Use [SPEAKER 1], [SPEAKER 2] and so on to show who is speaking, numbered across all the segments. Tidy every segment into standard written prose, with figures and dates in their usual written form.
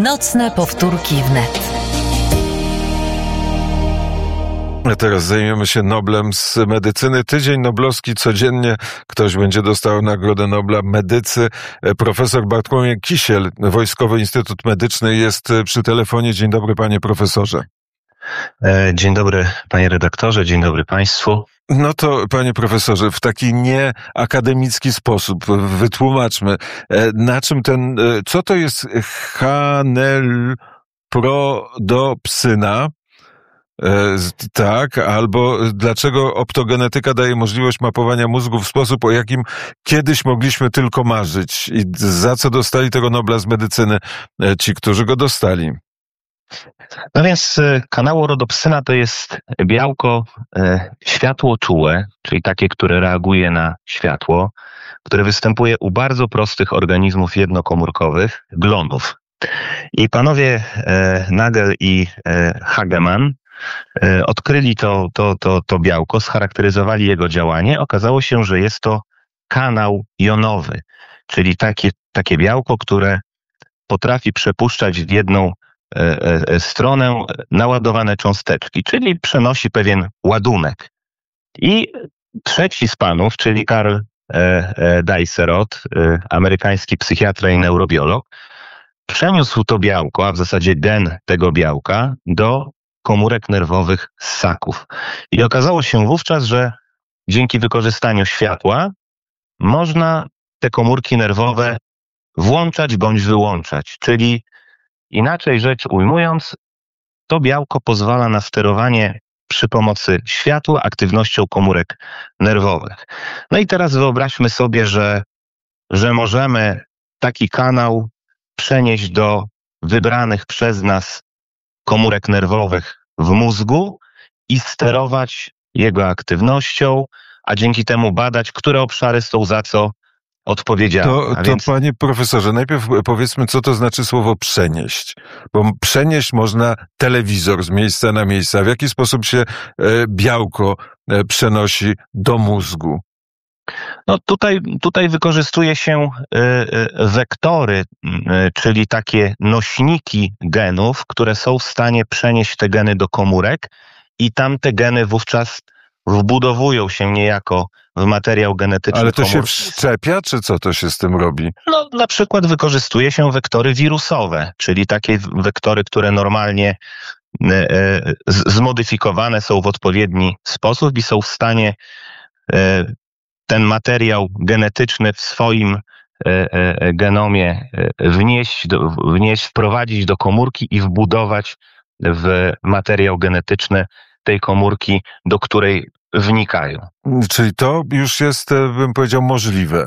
[SPEAKER 1] Nocne powtórki wnet.
[SPEAKER 2] A teraz zajmiemy się Noblem z medycyny. Tydzień noblowski codziennie. Ktoś będzie dostał Nagrodę Nobla medycy. Profesor Bartłomiej Kisiel, Wojskowy Instytut Medyczny, jest przy telefonie. Dzień dobry, panie profesorze.
[SPEAKER 3] Dzień dobry, panie redaktorze, dzień dobry państwu.
[SPEAKER 2] No to, panie profesorze, w taki nieakademicki sposób wytłumaczmy, na czym co to jest hanelprodopsyna, tak, albo dlaczego optogenetyka daje możliwość mapowania mózgu w sposób, o jakim kiedyś mogliśmy tylko marzyć i za co dostali tego Nobla z medycyny ci, którzy go dostali?
[SPEAKER 3] No więc kanałorodopsyna to jest białko światłoczułe, czyli takie, które reaguje na światło, które występuje u bardzo prostych organizmów jednokomórkowych, glonów. I panowie Nagel i Hagemann odkryli to białko, scharakteryzowali jego działanie. Okazało się, że jest to kanał jonowy, czyli takie białko, które potrafi przepuszczać w jedną stronę naładowane cząsteczki, czyli przenosi pewien ładunek. I trzeci z panów, czyli Karl Dicerot, amerykański psychiatra i neurobiolog, przeniósł to białko, a w zasadzie gen tego białka, do komórek nerwowych ssaków. I okazało się wówczas, że dzięki wykorzystaniu światła można te komórki nerwowe włączać bądź wyłączać, czyli inaczej rzecz ujmując, to białko pozwala na sterowanie przy pomocy światła aktywnością komórek nerwowych. No i teraz wyobraźmy sobie, że możemy taki kanał przenieść do wybranych przez nas komórek nerwowych w mózgu i sterować jego aktywnością, a dzięki temu badać, które obszary są za co odpowiedzialne.
[SPEAKER 2] To panie profesorze, najpierw powiedzmy, co to znaczy słowo przenieść. Bo przenieść można telewizor z miejsca na miejsce. A w jaki sposób się białko przenosi do mózgu?
[SPEAKER 3] No tutaj wykorzystuje się wektory, czyli takie nośniki genów, które są w stanie przenieść te geny do komórek i tam te geny wówczas wbudowują się niejako w materiał genetyczny.
[SPEAKER 2] Ale to się wszczepia, czy co to się z tym robi?
[SPEAKER 3] No, na przykład wykorzystuje się wektory wirusowe, czyli takie wektory, które normalnie zmodyfikowane są w odpowiedni sposób i są w stanie ten materiał genetyczny w swoim genomie wprowadzić do komórki i wbudować w materiał genetyczny tej komórki, do której wnikają.
[SPEAKER 2] Czyli to już jest, bym powiedział, możliwe.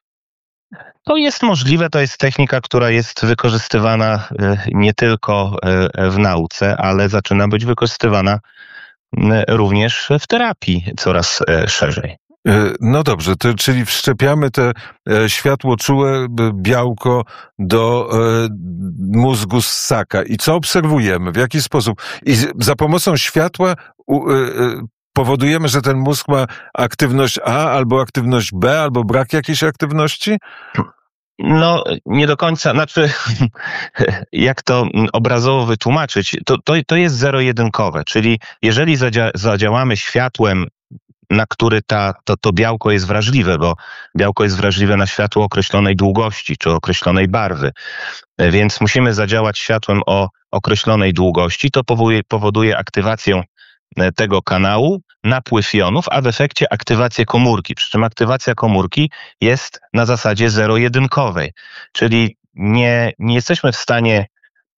[SPEAKER 3] To jest możliwe, to jest technika, która jest wykorzystywana nie tylko w nauce, ale zaczyna być wykorzystywana również w terapii coraz szerzej.
[SPEAKER 2] No dobrze, czyli wszczepiamy te światłoczułe białko do mózgu ssaka. I co obserwujemy? W jaki sposób? I za pomocą światła powodujemy, że ten mózg ma aktywność A, albo aktywność B, albo brak jakiejś aktywności?
[SPEAKER 3] No, nie do końca. Znaczy, jak to obrazowo wytłumaczyć, to jest zero-jedynkowe. Czyli jeżeli zadziałamy światłem, na który to białko jest wrażliwe, bo białko jest wrażliwe na światło określonej długości czy określonej barwy. Więc musimy zadziałać światłem o określonej długości. To powoduje aktywację tego kanału, napływ jonów, a w efekcie aktywację komórki. Przy czym aktywacja komórki jest na zasadzie zero-jedynkowej. Czyli nie jesteśmy w stanie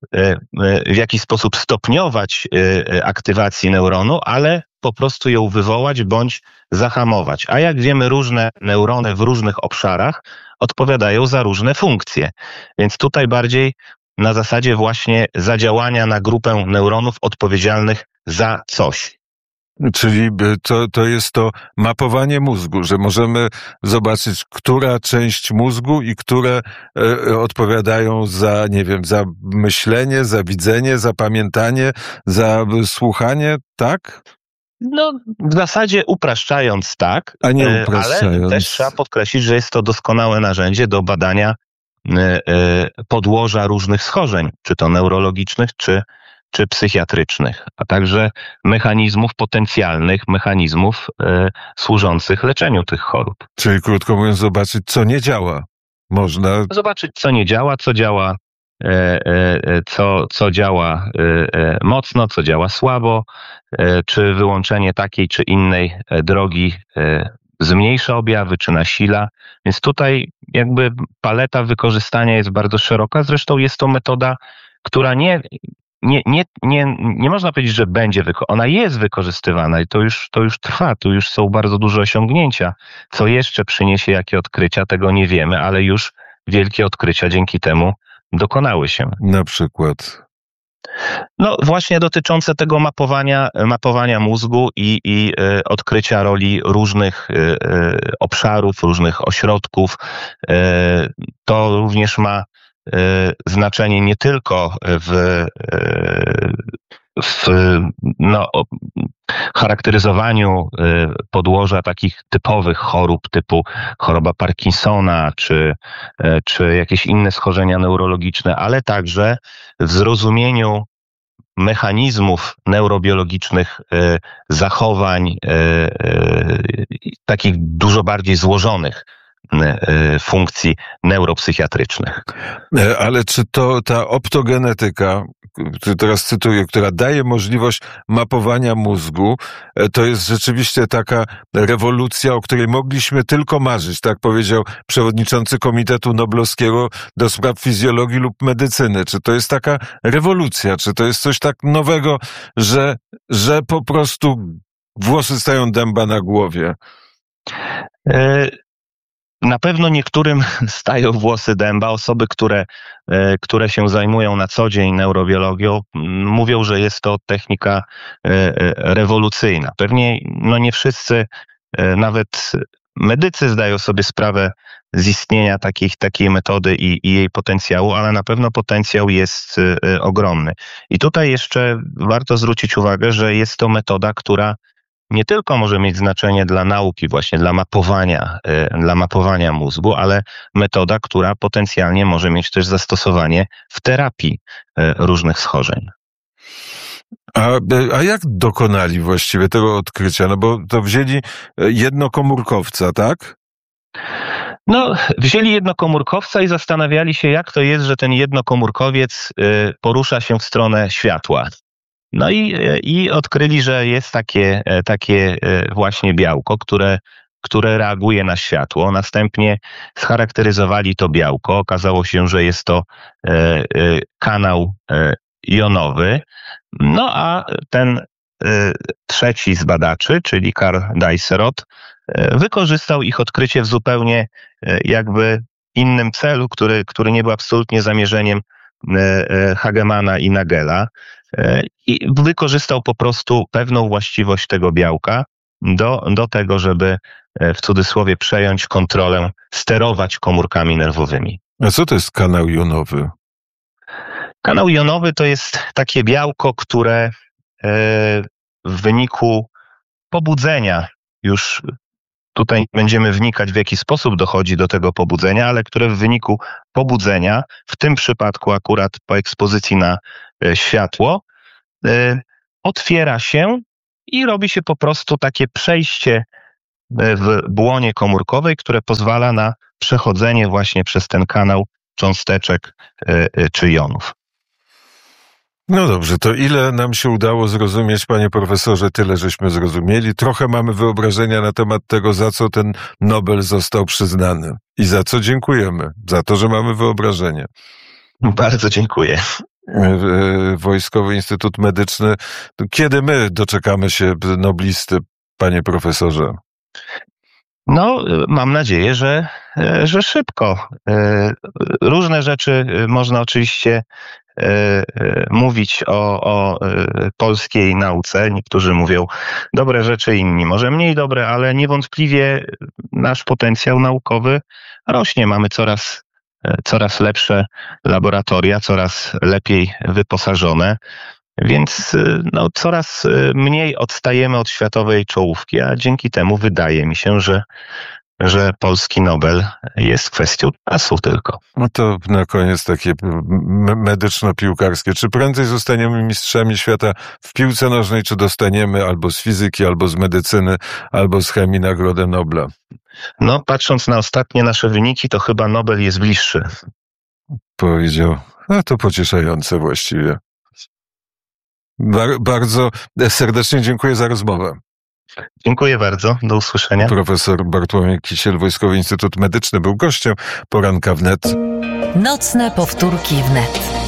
[SPEAKER 3] w jakiś sposób stopniować aktywacji neuronu, ale po prostu ją wywołać bądź zahamować. A jak wiemy, różne neurony w różnych obszarach odpowiadają za różne funkcje. Więc tutaj bardziej na zasadzie właśnie zadziałania na grupę neuronów odpowiedzialnych za coś.
[SPEAKER 2] Czyli to jest to mapowanie mózgu, że możemy zobaczyć, która część mózgu i które odpowiadają za, nie wiem, za myślenie, za widzenie, za pamiętanie, za słuchanie, tak?
[SPEAKER 3] No, w zasadzie upraszczając tak,
[SPEAKER 2] a nie upraszczając.
[SPEAKER 3] Ale też trzeba podkreślić, że jest to doskonałe narzędzie do badania podłoża różnych schorzeń, czy to neurologicznych, czy psychiatrycznych, a także potencjalnych mechanizmów służących leczeniu tych chorób.
[SPEAKER 2] Czyli krótko mówiąc, zobaczyć, co nie działa. Można
[SPEAKER 3] zobaczyć, co nie działa, co działa mocno, co działa słabo, czy wyłączenie takiej czy innej drogi zmniejsza objawy, czy nasila. Więc tutaj jakby paleta wykorzystania jest bardzo szeroka. Zresztą jest to metoda, która nie można powiedzieć, że ona jest wykorzystywana i to już trwa, tu już są bardzo duże osiągnięcia. Co jeszcze przyniesie jakie odkrycia, tego nie wiemy, ale już wielkie odkrycia dzięki temu dokonały się.
[SPEAKER 2] Na przykład?
[SPEAKER 3] No właśnie dotyczące tego mapowania mózgu i odkrycia roli różnych obszarów, różnych ośrodków. To również ma znaczenie nie tylko w charakteryzowaniu podłoża takich typowych chorób typu choroba Parkinsona czy jakieś inne schorzenia neurologiczne, ale także w zrozumieniu mechanizmów neurobiologicznych zachowań takich dużo bardziej złożonych funkcji neuropsychiatrycznych.
[SPEAKER 2] Ale czy to ta optogenetyka, teraz cytuję, która daje możliwość mapowania mózgu, to jest rzeczywiście taka rewolucja, o której mogliśmy tylko marzyć, tak powiedział przewodniczący Komitetu Noblowskiego do spraw fizjologii lub medycyny. Czy to jest taka rewolucja? Czy to jest coś tak nowego, że po prostu włosy stają dęba na głowie?
[SPEAKER 3] Na pewno niektórym stają włosy dęba. Osoby, które się zajmują na co dzień neurobiologią, mówią, że jest to technika rewolucyjna. Pewnie nie wszyscy, nawet medycy, zdają sobie sprawę z istnienia takiej metody i jej potencjału, ale na pewno potencjał jest ogromny. I tutaj jeszcze warto zwrócić uwagę, że jest to metoda, która nie tylko może mieć znaczenie dla nauki, właśnie dla mapowania mózgu, ale metoda, która potencjalnie może mieć też zastosowanie w terapii różnych schorzeń.
[SPEAKER 2] A jak dokonali właściwie tego odkrycia? No bo to wzięli jednokomórkowca, tak?
[SPEAKER 3] No, wzięli jednokomórkowca i zastanawiali się, jak to jest, że ten jednokomórkowiec porusza się w stronę światła. No i odkryli, że jest takie właśnie białko, które reaguje na światło. Następnie scharakteryzowali to białko. Okazało się, że jest to kanał jonowy. No a ten trzeci z badaczy, czyli Karl Dicerot, wykorzystał ich odkrycie w zupełnie jakby innym celu, który nie był absolutnie zamierzeniem Hagemana i Nagela, i wykorzystał po prostu pewną właściwość tego białka do tego, żeby w cudzysłowie przejąć kontrolę, sterować komórkami nerwowymi.
[SPEAKER 2] A co to jest kanał jonowy?
[SPEAKER 3] Kanał jonowy to jest takie białko, które w wyniku pobudzenia, już tutaj nie będziemy wnikać, w jaki sposób dochodzi do tego pobudzenia, ale które w wyniku pobudzenia, w tym przypadku akurat po ekspozycji na światło, otwiera się i robi się po prostu takie przejście w błonie komórkowej, które pozwala na przechodzenie właśnie przez ten kanał cząsteczek czy jonów.
[SPEAKER 2] No dobrze, to ile nam się udało zrozumieć, panie profesorze? Tyle żeśmy zrozumieli. Trochę mamy wyobrażenia na temat tego, za co ten Nobel został przyznany. I za co dziękujemy. Za to, że mamy wyobrażenie.
[SPEAKER 3] Bardzo dziękuję.
[SPEAKER 2] Wojskowy Instytut Medyczny. Kiedy my doczekamy się noblisty, panie profesorze?
[SPEAKER 3] No, mam nadzieję, że szybko. Różne rzeczy można oczywiście mówić o polskiej nauce. Niektórzy mówią dobre rzeczy, inni może mniej dobre, ale niewątpliwie nasz potencjał naukowy rośnie. Mamy coraz lepsze laboratoria, coraz lepiej wyposażone, więc coraz mniej odstajemy od światowej czołówki, a dzięki temu wydaje mi się, że że polski Nobel jest kwestią czasu tylko.
[SPEAKER 2] No to na koniec takie medyczno-piłkarskie. Czy prędzej zostaniemy mistrzami świata w piłce nożnej, czy dostaniemy albo z fizyki, albo z medycyny, albo z chemii Nagrodę Nobla?
[SPEAKER 3] No, patrząc na ostatnie nasze wyniki, to chyba Nobel jest bliższy.
[SPEAKER 2] Powiedział. No to pocieszające właściwie. Bardzo serdecznie dziękuję za rozmowę.
[SPEAKER 3] Dziękuję bardzo. Do usłyszenia.
[SPEAKER 2] Profesor Bartłomiej Kisiel, Wojskowy Instytut Medyczny, był gościem Poranka Wnet.
[SPEAKER 1] Nocne powtórki wnet.